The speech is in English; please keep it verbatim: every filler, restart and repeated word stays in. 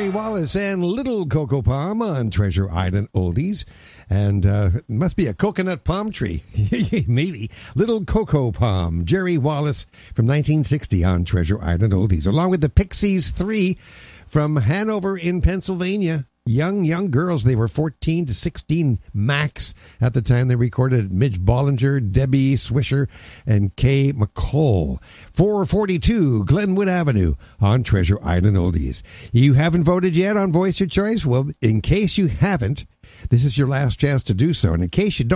Jerry Wallace and Little Cocoa Palm on Treasure Island Oldies. And uh, it must be a coconut palm tree. Maybe. Little Cocoa Palm, Jerry Wallace from nineteen sixty on Treasure Island Oldies. Along with the Pixies three from Hanover in Pennsylvania. Young, young girls. They were fourteen to sixteen max at the time they recorded. Midge Bollinger, Debbie Swisher, and Kay McCall. four forty-two Glenwood Avenue on Treasure Island Oldies. You haven't voted yet on Voice Your Choice? Well, in case you haven't, this is your last chance to do so. And in case you don't,